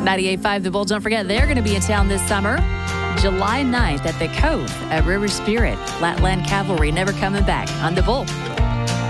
98.5 The Bull. Don't forget, they're going to be in town this summer, July 9th at the Cove at River Spirit. Flatland Cavalry never coming back on The Bull.